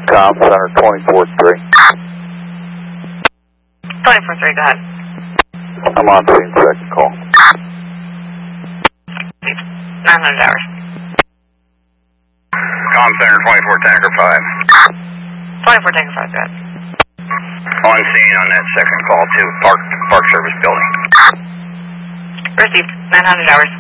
Com Center 24-3. 24-3, go ahead. I'm on scene, second call. 900 hours. Com Center 24 Tanker 5. 24 Tanker 5, go ahead. On scene on that second call to Park Service Building. Received, 900 hours.